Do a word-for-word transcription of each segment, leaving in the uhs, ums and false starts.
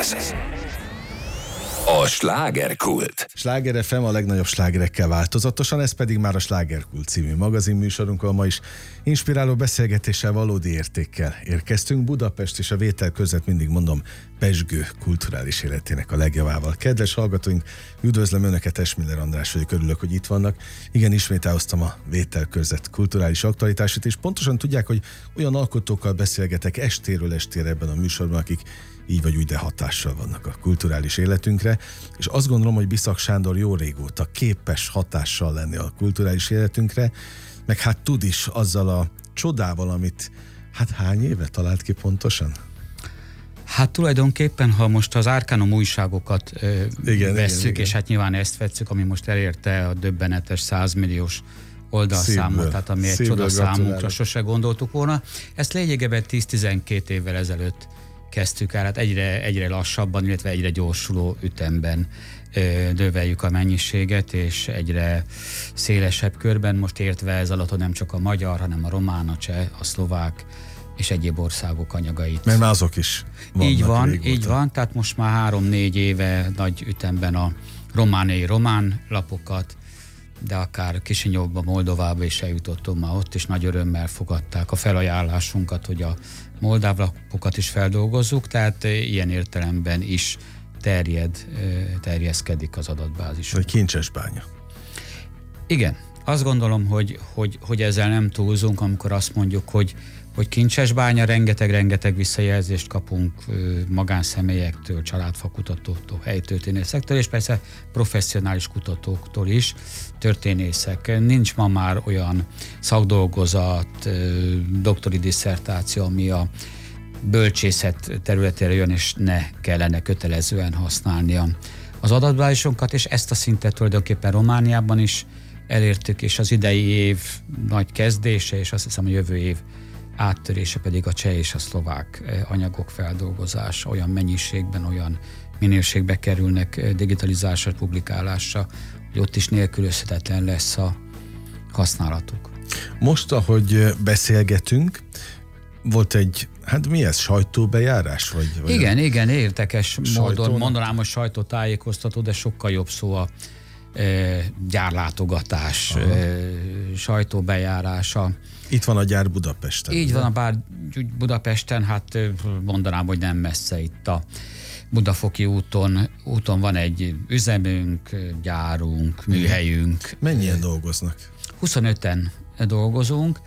Ez a Slágerkult. Sláger ef em a legnagyobb slágerekkel változatosan, ez pedig már a Slágerkult című magazinműsorunk, ahol ma is inspiráló beszélgetéssel, valódi értékkel érkeztünk. Budapest és a vétel között, mindig mondom, pezsgő kulturális életének a legjavával. Kedves hallgatóink, üdvözlöm Önöket, Esmiller András vagyok, örülök, hogy itt vannak. Igen, ismét elhoztam a vétel között kulturális aktualitását, és pontosan tudják, hogy olyan alkotókkal beszélgetek estéről estére ebben a műsorban, akik így vagy úgy, de hatással vannak a kulturális életünkre, és azt gondolom, hogy Biszak Sándor jó régóta képes hatással lenni a kulturális életünkre, meg hát tud is azzal a csodával, amit hát hány éve talált ki pontosan? Hát tulajdonképpen, ha most az Arcanum újságokat ö, igen, vesszük, igen, és igen. hát nyilván ezt vesszük, ami most elérte a döbbenetes százmilliós oldalszámot, tehát ami egy csoda számunkra, sose gondoltuk volna. Ezt lényegében tíz-tizenkét évvel ezelőtt kezdtük el, hát egyre, egyre lassabban, illetve egyre gyorsuló ütemben ö, növeljük a mennyiséget, és egyre szélesebb körben, most értve ez alatt nem csak a magyar, hanem a román, a cseh, a szlovák és egyéb országok anyagait. Mert már azok is vannak. Így van, régóta. így van, tehát most már három-négy éve nagy ütemben a romániai román lapokat, de akár Kisinyovba, Moldovába is eljutottunk már, ott is nagy örömmel fogadták a felajánlásunkat, hogy a moldáv lapokat is feldolgozzuk, tehát ilyen értelemben is terjed, terjeszkedik az adatbázis. Egy kincses bánya. Igen, azt gondolom, hogy, hogy, hogy ezzel nem túlzunk, amikor azt mondjuk, hogy hogy kincses bánya, rengeteg-rengeteg visszajelzést kapunk magánszemélyektől, családfakutatóktól, helytörténészektől, és persze professzionális kutatóktól is, történészek. Nincs ma már olyan szakdolgozat, doktori disszertáció, ami a bölcsészet területére jön, és ne kellene kötelezően használni az adatbázisunkat, és ezt a szintet tulajdonképpen Romániában is elértük, és az idei év nagy kezdése, és azt hiszem a jövő év áttörése pedig a cseh és a szlovák anyagok feldolgozása, olyan mennyiségben, olyan minőségbe kerülnek digitalizálásra, publikálásra, hogy ott is nélkülözhetetlen lesz a használatuk. Most, ahogy beszélgetünk, volt egy, hát mi ez, sajtóbejárás? Vagy, vagy igen, igen, érdekes sajtónak? módon, mondanám, hogy sajtótájékoztató, de sokkal jobb szó a e, gyárlátogatás, e, sajtóbejárása. Itt van a gyár Budapesten. Így van a bár Budapesten, hát mondanám, hogy nem messze itt a Budafoki úton. Úton van egy üzemünk, gyárunk, műhelyünk. Mennyien dolgoznak? huszonöten dolgozunk,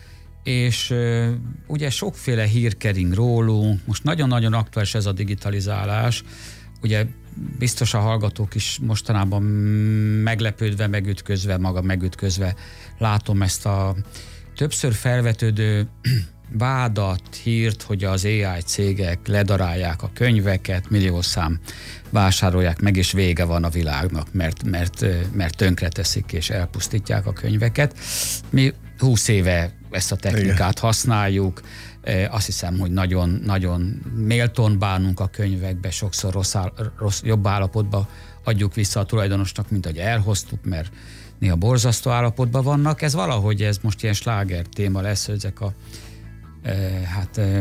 és ugye sokféle hír kering rólunk. Most nagyon-nagyon aktuális ez a digitalizálás. Ugye biztos a hallgatók is mostanában meglepődve, megütközve, maga megütközve látom ezt a többször felvetődő vádat, hírt, hogy az á i cégek ledarálják a könyveket, milliószám vásárolják meg, és vége van a világnak, mert, mert, mert tönkreteszik és elpusztítják a könyveket. Mi húsz éve ezt a technikát Igen. használjuk, azt hiszem, hogy nagyon, nagyon méltón bánunk a könyvekbe, sokszor rossz, áll, rossz, jobb állapotba adjuk vissza a tulajdonosnak, mint hogy elhoztuk, mert néha borzasztó állapotban vannak. Ez valahogy, ez most ilyen sláger téma lesz, hogy ezek a e, hát e,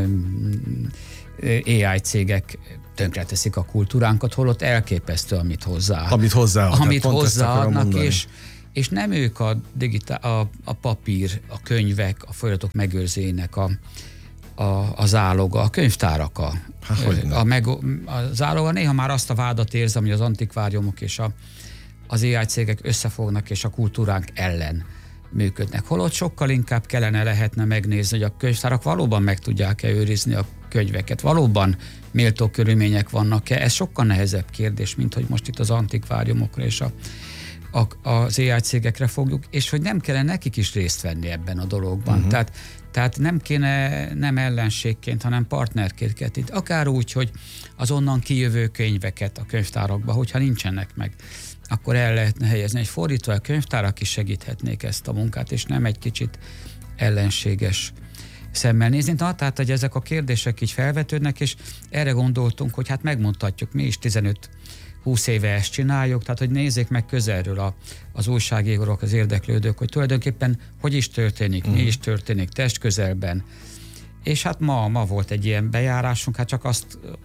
á i cégek tönkreteszik a kultúránkat, holott elképesztő, amit hozzá. Amit hozzáadnak. Amit hozzáadnak, és, és nem ők a, digitál, a, a papír, a könyvek, a folyamatok megőrzének a, a, a záloga, a könyvtárak a, a, meg, a záloga. Néha már azt a vádat érzem, hogy az antikváriumok és a az á i cégek összefognak és a kultúránk ellen működnek. Holott sokkal inkább kellene, lehetne megnézni, hogy a könyvtárak valóban meg tudják-e őrizni a könyveket, valóban méltó körülmények vannak-e. Ez sokkal nehezebb kérdés, mint hogy most itt az antikváriumokra és a, a, az á i cégekre fogjuk, és hogy nem kellene nekik is részt venni ebben a dologban. Uh-huh. Tehát, tehát nem kéne nem ellenségként, hanem partnerként. Itt akár úgy, hogy az onnan kijövő könyveket a könyvtárakba, hogyha nincsenek meg, akkor el lehetne helyezni. Egy fordítva, a könyvtárak is segíthetnék ezt a munkát, és nem egy kicsit ellenséges szemmel nézni. Na, tehát, hogy ezek a kérdések így felvetődnek, és erre gondoltunk, hogy hát megmondhatjuk, mi is tizenöt-húsz éve ezt csináljuk, tehát, hogy nézzék meg közelről a, az újságírók, az érdeklődők, hogy tulajdonképpen hogy is történik, mm. mi is történik testközelben. És hát ma, ma volt egy ilyen bejárásunk, hát csak azt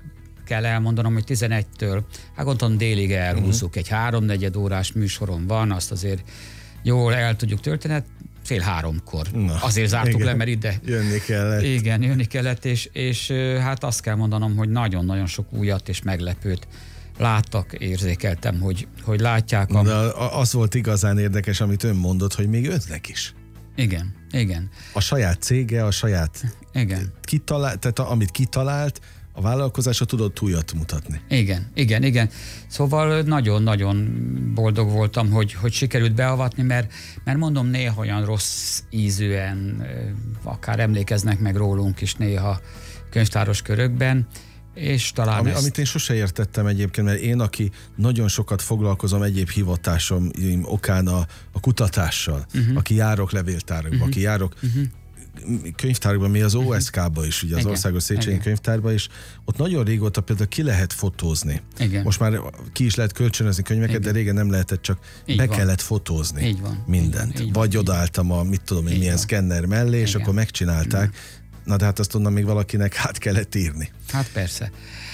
kell elmondanom, hogy tizenegytől, hát gondolom délig elhúzzuk, uh-huh. egy háromnegyed órás műsorom van, azt azért jól el tudjuk tölteni, fél háromkor. Na, azért zártuk igen, le, mert ide jönni kellett. Igen, jönni kellett, és, és hát azt kell mondanom, hogy nagyon-nagyon sok újat és meglepőt láttak, érzékeltem, hogy, hogy látják. A... De az volt igazán érdekes, amit ön mondott, hogy még önnek is. Igen, igen. A saját cége, a saját igen. Kitalált, tehát amit kitalált, a vállalkozásra tudott újat mutatni. Igen, igen, igen. Szóval nagyon-nagyon boldog voltam, hogy, hogy sikerült beavatni, mert, mert mondom, néha olyan rossz ízűen, akár emlékeznek meg rólunk is néha könyvtáros körökben, és talán Ami, ezt... Amit én sose értettem egyébként, mert én, aki nagyon sokat foglalkozom egyéb hivatásom okán a, a kutatással, uh-huh. aki járok levéltárokba, uh-huh. aki járok uh-huh. könyvtárban, mi az o es ká-ba is, ugye az igen, Országos Széchenyi Könyvtárban is, ott nagyon régóta például ki lehet fotózni. Igen. Most már ki is lehet kölcsönözni könyveket, igen. de régen nem lehetett, csak így be van. Kellett fotózni így van. mindent. Így van, így Vagy van, odaálltam a, mit tudom én, milyen szkenner mellé, igen. és akkor megcsinálták. Igen. Na de hát azt onnan még valakinek hát kellett írni. Hát persze.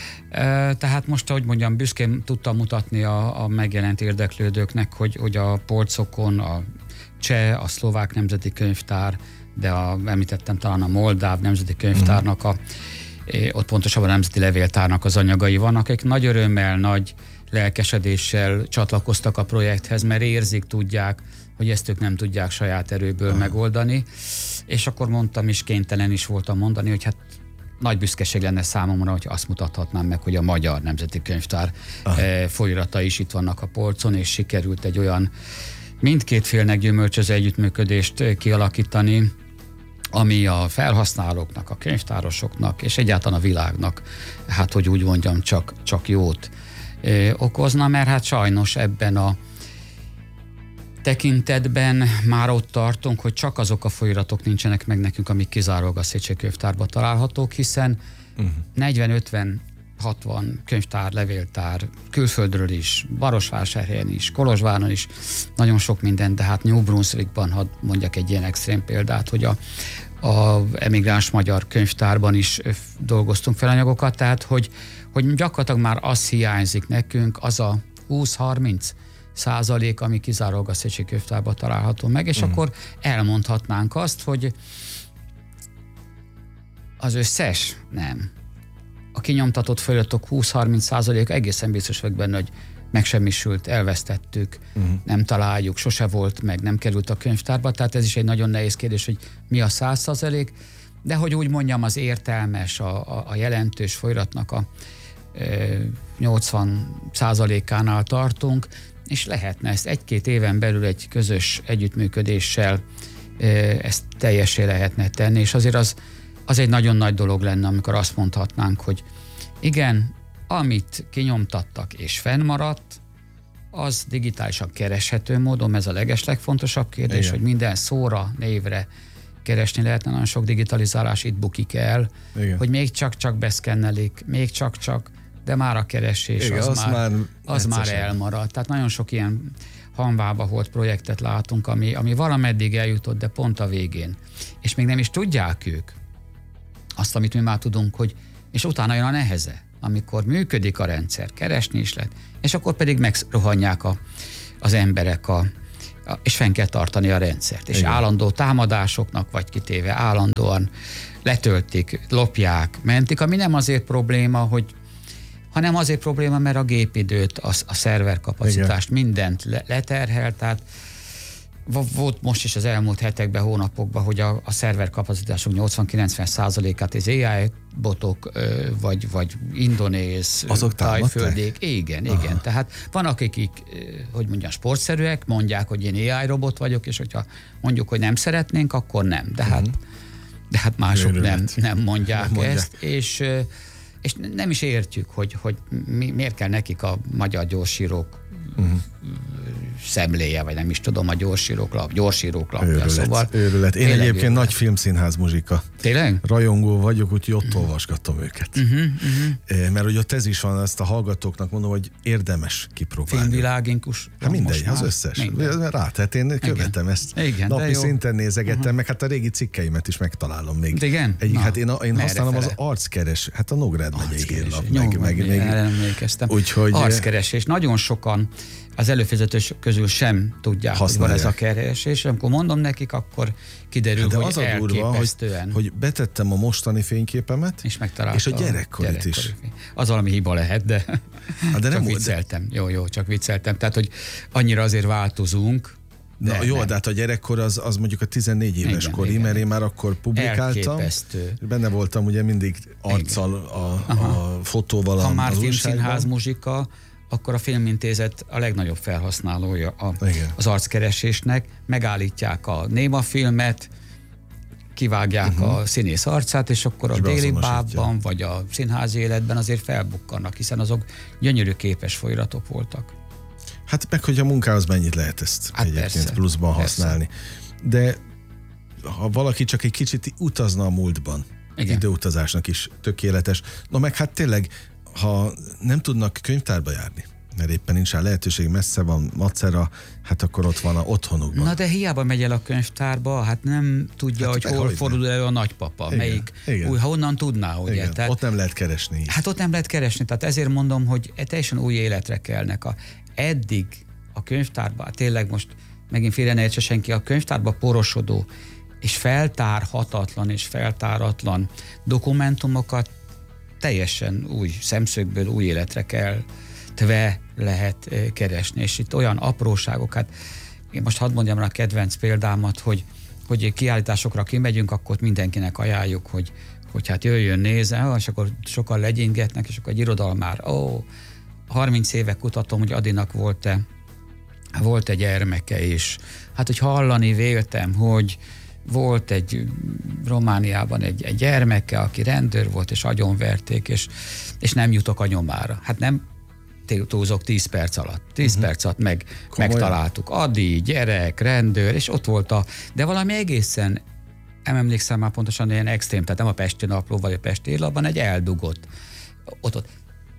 Tehát most, ahogy mondjam, büszkén tudtam mutatni a, a megjelent érdeklődőknek, hogy, hogy a polcokon a cseh, a szlovák nemzeti könyvtár, de a, említettem talán a moldáv nemzeti könyvtárnak, a, ott pontosabban a nemzeti levéltárnak az anyagai vannak, akik nagy örömmel, nagy lelkesedéssel csatlakoztak a projekthez, mert érzik, tudják, hogy ezt ők nem tudják saját erőből Aha. megoldani, és akkor mondtam, és kénytelen is voltam mondani, hogy hát nagy büszkeség lenne számomra, hogy azt mutathatnám meg, hogy a Magyar Nemzeti Könyvtár Aha. folyirata is itt vannak a polcon, és sikerült egy olyan mindkét félnek gyümölcsöző együttműködést kialakítani, ami a felhasználóknak, a könyvtárosoknak és egyáltalán a világnak, hát hogy úgy mondjam, csak, csak jót ö, okozna, mert hát sajnos ebben a tekintetben már ott tartunk, hogy csak azok a folyiratok nincsenek meg nekünk, amik kizárólag a Széchenyi Könyvtárban találhatók, hiszen uh-huh. negyven ötven hatvan könyvtár, levéltár, külföldről is, Marosvásárhelyen is, Kolozsváron is, nagyon sok minden, de hát New Brunswickban, ha mondjak egy ilyen extrém példát, hogy a, a emigráns magyar könyvtárban is dolgoztunk fel anyagokat, tehát hogy, hogy gyakorlatilag már az hiányzik nekünk, az a húsz-harminc százalék, ami kizárólag a Széchenyi Könyvtárban található meg, és uh-huh. akkor elmondhatnánk azt, hogy az összes nem. A kinyomtatott folyamatok húsz-harminc százalék egészen biztos vagyok benne, hogy megsemmisült, elvesztettük, uh-huh. nem találjuk, sose volt meg, nem került a könyvtárba, tehát ez is egy nagyon nehéz kérdés, hogy mi a száz százalék, de hogy úgy mondjam, az értelmes, a, a, a jelentős folyamatnak a e, nyolcvan százalékánál tartunk, és lehetne ezt egy-két éven belül egy közös együttműködéssel e, ezt teljessé lehetne tenni, és azért az az egy nagyon nagy dolog lenne, amikor azt mondhatnánk, hogy igen, amit kinyomtattak és fennmaradt, az digitálisan kereshető módon, ez a legeslegfontosabb kérdés, igen. hogy minden szóra, névre keresni lehetne, nagyon sok digitalizálás itt bukik el, igen. hogy még csak-csak beszkennelik, még csak-csak, de már a keresés igen, az, az már, már, az már elmaradt. Tehát nagyon sok ilyen hanvába volt projektet látunk, ami, ami valameddig eljutott, de pont a végén. És még nem is tudják ők azt, amit mi már tudunk, hogy, és utána jön a neheze, amikor működik a rendszer, keresni is lehet, és akkor pedig megrohanják a, az emberek, a, a, és fenn kell tartani a rendszert. És igen. állandó támadásoknak vagy kitéve állandóan letöltik, lopják, mentik, ami nem azért probléma, hogy hanem azért probléma, mert a gépidőt, a, a szerverkapacitást, igen. mindent le, leterhel, tehát volt most is az elmúlt hetekben, hónapokban, hogy a, a szerverkapacitások nyolcvan-kilencven százalékát az á i botok, vagy, vagy indonéz, tájföldék. Igen, Aha. igen. Tehát van akik, hogy mondjam, sportszerűek, mondják, hogy én á i robot vagyok, és hogyha mondjuk, hogy nem szeretnénk, akkor nem. De hát, uh-huh. de hát mások nem, nem mondják nem mondják. ezt, és, és nem is értjük, hogy, hogy mi, miért kell nekik a magyar gyorsírók uh-huh. szemléje, vagy nem is tudom, a gyorsíróklap, gyorsíróklapja. Őrület, szóval őrület. Én egyébként őrület. Nagy filmszínház muzsika. Tényleg? Rajongó vagyok, úgyhogy ott uh-huh. olvasgatom őket. Uh-huh, uh-huh. Mert hogy ott ez is van, ezt a hallgatóknak mondom, hogy érdemes kipróbálni. Filmviláginkus. Hát mindegy, az összes. Rá, tehát én követem igen. ezt. Igen, napi szinten nézegettem, uh-huh. meg hát a régi cikkeimet is megtalálom még. Igen? Egy, hát én, én használom fele? Az arckeres, hát a Nógrád megyei hírlap. Meg, meg, meg, emlékeztem. Úgyhogy arckeresés. Nagyon sokan az előfizetős közül sem tudják, használják. Hogy van ez a keresés. Amikor mondom nekik, akkor kiderül, de hogy az a elképesztően. Durva, hogy, hogy betettem a mostani fényképemet, és, és a gyerekkorit is. Fény. Az valami hiba lehet, de, hát de csak nem vicceltem. De... Jó, jó, csak vicceltem. Tehát, hogy annyira azért változunk. De Na, jó, nem. De hát a gyerekkor az, az mondjuk a tizennégy éves igen, kori, igen. mert én már akkor publikáltam. Elképesztő. Benne voltam ugye mindig arccal, a, a fotóval. Ha már az filmszínház muzsika, akkor a Filmintézet a legnagyobb felhasználója a, az arckeresésnek. Megállítják a néma filmet, kivágják uh-huh. a színész arcát, és akkor és a Déli Bábban, vagy a színházi életben azért felbukkannak, hiszen azok gyönyörű képes folyiratok voltak. Hát meg, hogy a munkához mennyit lehet ezt hát egyébként persze, pluszban persze. használni. De ha valaki csak egy kicsit utazna a múltban, igen. időutazásnak is tökéletes. No meg hát tényleg, ha nem tudnak könyvtárba járni, mert éppen nincs rá lehetőség, messze van Macera, hát akkor ott van a otthonukban. Na de hiába megy el a könyvtárba, hát nem tudja, hát hogy hol fordul elő a nagypapa, igen, melyik, igen. Új, ha onnan tudná, ugye. Igen, tehát, ott nem lehet keresni. Hát ott nem lehet keresni, tehát ezért mondom, hogy teljesen új életre kelnek. A, eddig a könyvtárban, tényleg most megint félre ne értse senki, a könyvtárban porosodó és feltárhatatlan és feltáratlan dokumentumokat teljesen új szemszögből új életre kell tve lehet keresni, és itt olyan apróságok, hát én most hadd mondjam rá a kedvenc példámat, hogy, hogy kiállításokra kimegyünk, akkor mindenkinek ajánljuk, hogy, hogy hát jöjjön, nézze, és akkor sokan legyingetnek, és akkor egy irodalmár, ó, harminc éve kutatom, hogy Adinak volt-e volt egy gyermeke is. Hát, hogy hallani véltem, hogy volt egy Romániában egy, egy gyermeke, aki rendőr volt, és agyonverték, és, és nem jutok a nyomára. Hát nem túlzok tíz perc alatt. tíz uh-huh. perc alatt meg, megtaláltuk. Adi, gyerek, rendőr, és ott volt a... De valami egészen, nem emlékszem már pontosan, ilyen extrém, tehát nem a Pesti Napló, vagy a Pesti Hírlapban, egy eldugott. Ott, ott.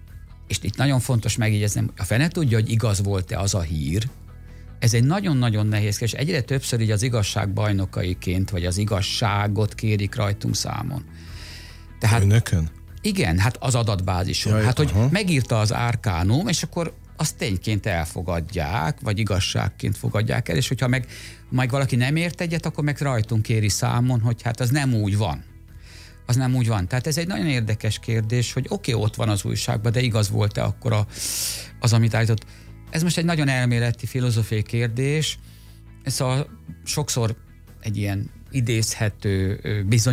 És itt nagyon fontos megjegyezni, a fene tudja, hogy igaz volt-e az a hír. Ez egy nagyon-nagyon nehéz kérdés. Egyre többször így az igazság bajnokaiként, vagy az igazságot kérik rajtunk számon. Tehát, Önökön? Igen, hát az adatbázison. Jaj, hát, hogy aha. megírta az Arcanum, és akkor azt tényként elfogadják, vagy igazságként fogadják el, és hogyha meg, meg valaki nem ért egyet, akkor meg rajtunk kéri számon, hogy hát az nem úgy van. Az nem úgy van. Tehát ez egy nagyon érdekes kérdés, hogy oké, okay, ott van az újságban, de igaz volt-e akkor a, az, amit állított. Ez most egy nagyon elméleti, filozófiai kérdés. Szóval sokszor egy ilyen idézhető,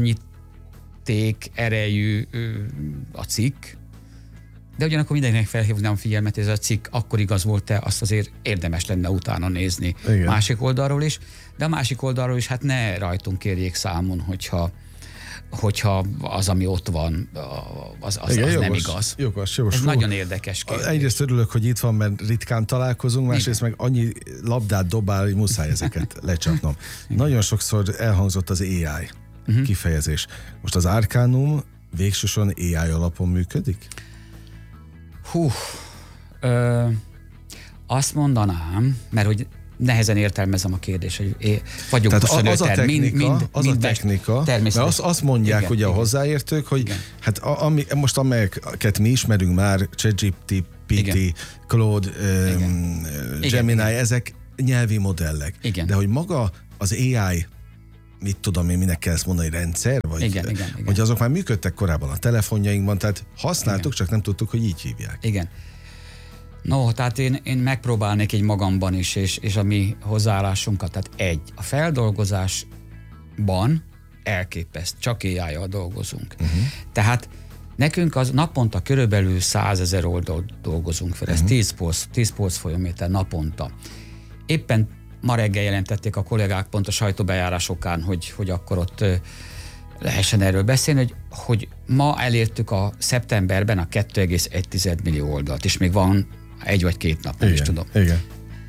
bizonyíték erejű a cikk, de ugyanakkor mindenkinek felhívnám a figyelmet, hogy ez a cikk akkor igaz volt-e, azt azért érdemes lenne utána nézni. Igen. Másik oldalról is, de a másik oldalról is hát ne rajtunk kérjék számon, hogyha hogyha az, ami ott van, az, az, Igen, az jogos, nem igaz. Jogos, jogos. Ez Fú, nagyon érdekes kérdés. Egyrészt örülök, hogy itt van, mert ritkán találkozunk, másrészt meg annyi labdát dobál, hogy muszáj ezeket lecsapnom. Nagyon sokszor elhangzott az á i uh-huh. kifejezés. Most az Arcanum végsősorban á i alapon működik? Hú, ö, azt mondanám, mert hogy nehezen értelmezem a kérdést, hogy é, vagyunk Tehát az a technika, mind, mind, az mind a technika mert azt, azt mondják igen, ugye igen. a hozzáértők, hogy igen. hát a, ami, most amelyeket mi ismerünk már, ChatGPT, pé té, Claude, um, Gemini, igen. ezek nyelvi modellek. Igen. De hogy maga az á i, mit tudom én, minek kell ezt mondani, rendszer? Vagy, igen, igen, igen. vagy azok már működtek korábban a telefonjainkban, tehát használtuk, igen. csak nem tudtuk, hogy így hívják. Igen. No, tehát én, én megpróbálnék egy magamban is, és, és a mi hozzáállásunkat, tehát egy, a feldolgozásban elképeszt, csak á i-jal dolgozunk. Uh-huh. Tehát nekünk az naponta körülbelül százezer oldalt dolgozunk fel, ez uh-huh. tíz polcfolyométer naponta. Éppen ma reggel jelentették a kollégák pont a sajtóbejárásokán, hogy, hogy akkor ott lehessen erről beszélni, hogy, hogy ma elértük a szeptemberben a két egész egy millió oldalt, és még van egy vagy két nap, nem igen, is tudom. Igen.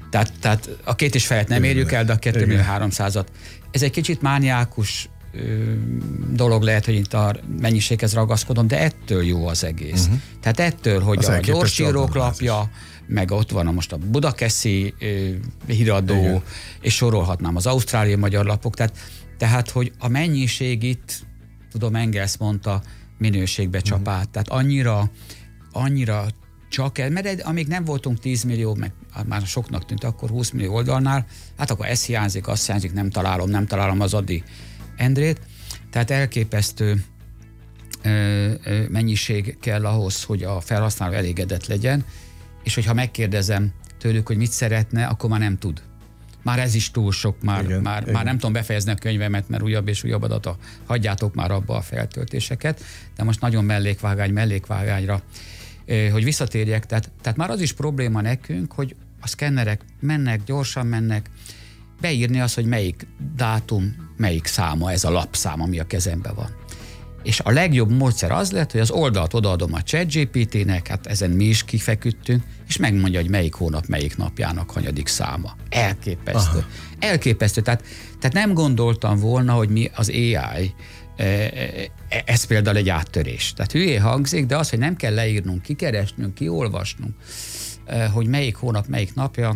Tehát, tehát a két és felet nem érjük el, de a kettő millió háromszázat. Ez egy kicsit mániákus ö, dolog lehet, hogy itt a mennyiséghez ragaszkodom, de ettől jó az egész. Uh-huh. Tehát ettől, hogy az a gyorsírók lapja, meg ott van a most a Budakeszi ö, híradó, igen. és sorolhatnám az ausztráliai magyar lapok. Tehát, tehát, hogy a mennyiség itt, tudom, Engels mondta, minőségbe csap át. Uh-huh. Tehát annyira, annyira csak el, mert amíg nem voltunk tíz millió, meg már soknak tűnt, akkor húsz millió oldalnál, hát akkor ez hiányzik, az hiányzik, nem találom, nem találom az Adi Endrét. Tehát elképesztő ö, ö, mennyiség kell ahhoz, hogy a felhasználó elégedett legyen, és hogyha megkérdezem tőlük, hogy mit szeretne, akkor már nem tud. Már ez is túl sok, már, igen, már, igen. már nem tudom befejezni a könyvemet, mert újabb és újabb adata. Hagyjátok már abba a feltöltéseket, de most nagyon mellékvágány, mellékvágányra, hogy visszatérjek, tehát, tehát már az is probléma nekünk, hogy a szkennerek mennek, gyorsan mennek, beírni azt, hogy melyik dátum, melyik száma, ez a lapszám, ami a kezemben van. És a legjobb módszer az lett, hogy az oldalt odaadom a ChatGPT-nek, hát ezen mi is kifeküdtünk, és megmondja, hogy melyik hónap, melyik napjának hanyadik száma. Elképesztő. Aha. Elképesztő. Tehát, tehát nem gondoltam volna, hogy mi az á i, ez például egy áttörés. Tehát hülyé hangzik, de az, hogy nem kell leírnunk, kikeresnünk, kiolvasnunk, hogy melyik hónap, melyik napja,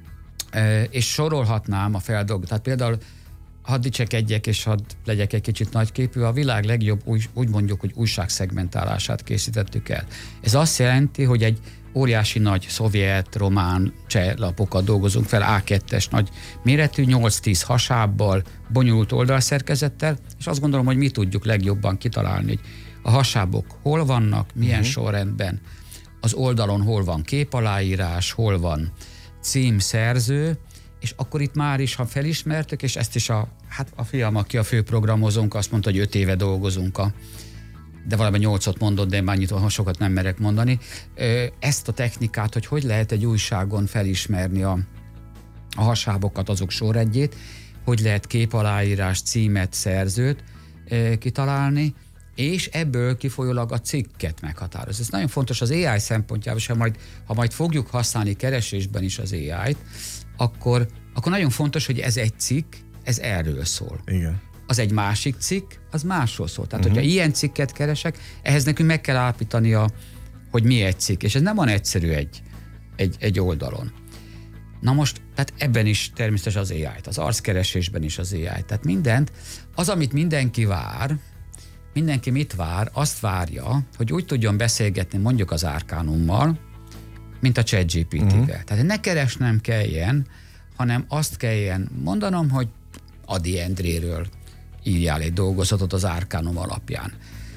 és sorolhatnám a feldolgozást. Tehát például hadd dicsekedjek, és hadd legyek egy kicsit nagyképű, a világ legjobb, úgy, úgy mondjuk, hogy újságszegmentálását készítettük el. Ez azt jelenti, hogy egy óriási nagy szovjet, román, cseh lapokat dolgozunk fel, á kettes nagy méretű, nyolc-tíz hasábbal, bonyolult oldalszerkezettel, és azt gondolom, hogy mi tudjuk legjobban kitalálni, hogy a hasábok hol vannak, milyen uh-huh. sorrendben, az oldalon hol van képaláírás, hol van cím, szerző, és akkor itt már is, ha felismertük, és ezt is a, hát a fiam, aki a főprogramozónk, azt mondta, hogy öt éve dolgozunk, a, de valami nyolcot mondott, de én már nyitott, sokat nem merek mondani. Ezt a technikát, hogy hogy lehet egy újságon felismerni a, a hasábokat, azok sorrendjét, hogy lehet képaláírás, címet, szerzőt kitalálni, és ebből kifolyólag a cikket meghatározni. Ez nagyon fontos az á i szempontjából, és ha majd, ha majd fogjuk használni keresésben is az á i-t, akkor, akkor nagyon fontos, hogy ez egy cikk, ez erről szól. Igen. Az egy másik cikk, az másról szól. Tehát, uh-huh. hogyha ilyen cikket keresek, ehhez nekünk meg kell állapítani, a, hogy mi egy cikk, és ez nem van egyszerű egy, egy, egy oldalon. Na most, tehát ebben is természetesen az á i-t, az arckeresésben is az á i-t. Tehát mindent, az, amit mindenki vár, mindenki mit vár, azt várja, hogy úgy tudjon beszélgetni mondjuk az Arcanummal, mint a ChatGPT-vel. Uh-huh. Tehát ne keresnem kelljen, hanem azt kelljen mondanom, hogy Adi Endréről írjál egy dolgozatot az Arcanum alapján.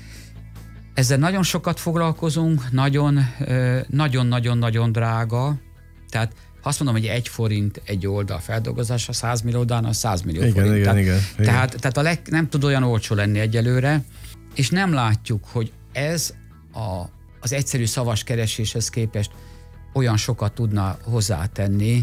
Ezzel nagyon sokat foglalkozunk, nagyon-nagyon-nagyon drága, tehát ha azt mondom, hogy egy forint egy oldal feldolgozása, száz millió oldalán, az száz millió igen, forint. Igen, tehát, igen, tehát, igen. tehát a leg, nem tud olyan olcsó lenni egyelőre, és nem látjuk, hogy ez a, az egyszerű szavas kereséshez képest olyan sokat tudna hozzátenni,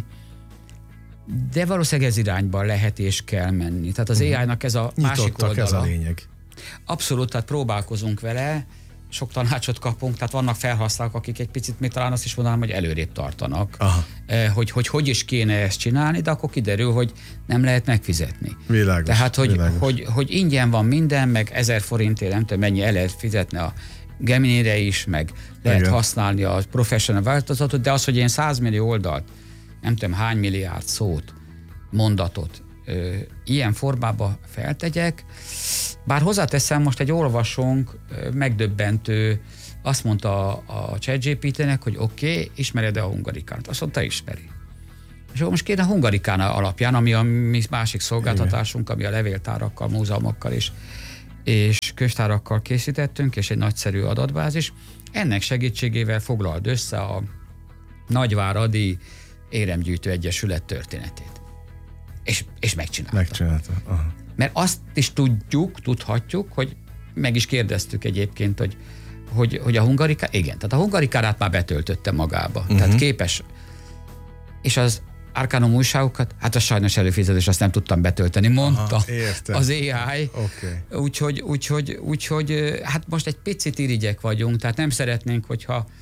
de valószínűleg ez irányban lehet és kell menni. Tehát az uh-huh. á i-nak ez a Nyitottak, másik oldala. ez a lényeg. Abszolút, tehát próbálkozunk vele, sok tanácsot kapunk, tehát vannak felhasználók, akik egy picit még talán azt is mondanám, hogy előrébb tartanak, eh, hogy, hogy hogy is kéne ezt csinálni, de akkor kiderül, hogy nem lehet megfizetni. Világos. Tehát, hogy, világos. hogy, hogy ingyen van minden, meg ezer forintért nem tudom mennyi el lehet fizetni a Gemini-re is, meg lehet igen. használni a professional változatot, de az, hogy én száz millió oldalt, nem tudom hány milliárd szót, mondatot ö, ilyen formába feltegyek, bár hozzáteszem, most egy olvasónk ö, megdöbbentő, azt mondta a, a ChatGPT-nek, hogy oké, okay, ismered-e a hungarikánat? Azt mondta, ismeri. És akkor most kéne a hungarikán alapján, ami a mi másik szolgáltatásunk, ami a levéltárakkal, múzeumokkal és, és könyvtárakkal készítettünk, és egy nagyszerű adatbázis, ennek segítségével foglald össze a Nagyváradi Éremgyűjtő Egyesület történetét. És, és megcsinálta. Megcsinálta. Aha. Mert azt is tudjuk, tudhatjuk, hogy meg is kérdeztük egyébként, hogy, hogy, hogy a hungarikát, igen, tehát a hungarikárát már betöltötte magába. Uh-huh. Tehát képes. És az Arcanum újságokat, hát az sajnos előfizetés, azt nem tudtam betölteni, mondta. Aha, az á i. Okay. Úgyhogy, úgyhogy, úgyhogy, hát most egy picit irigyek vagyunk, tehát nem szeretnénk, hogyha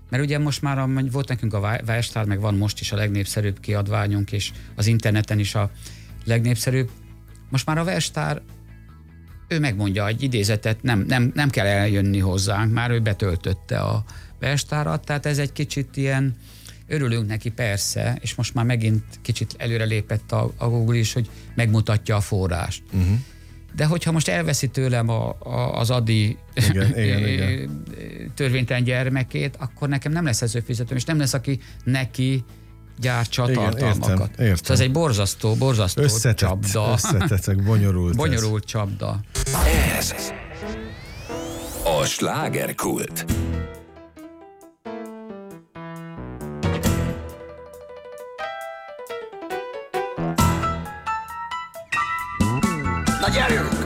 Mert ugye most már volt nekünk a Weierstahl, meg van most is a legnépszerűbb kiadványunk, és az interneten is a legnépszerűbb. Most már a Weierstahl, ő megmondja egy idézetet, nem, nem, nem kell eljönni hozzánk, már ő betöltötte a Weierstahlt, tehát ez egy kicsit ilyen, örülünk neki persze, és most már megint kicsit előrelépett a, a Google is, hogy megmutatja a forrást. Uh-huh. De hogyha most elveszi tőlem a, a, az Adi igen, igen, igen. törvénytelen gyermekét, akkor nekem nem lesz előfizetőm, és nem lesz, aki neki gyártsa a tartalmakat. Értem, értem. Szóval ez egy borzasztó, borzasztó összetett, csapda. Összetett, bonyolult. Bonyolult ez. Csapda. Ez a slágerkult. Na gyerünk!